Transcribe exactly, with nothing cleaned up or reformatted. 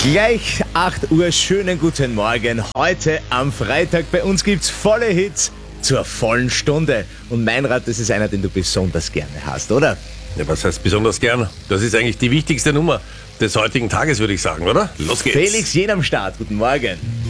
Gleich acht Uhr, schönen guten Morgen. Heute am Freitag bei uns gibt's volle Hits zur vollen Stunde. Und Meinrad, das ist einer, den du besonders gerne hast, oder? Ja, was heißt besonders gern? Das ist eigentlich die wichtigste Nummer des heutigen Tages, würde ich sagen, oder? Los geht's. Felix Jen am Start, guten Morgen.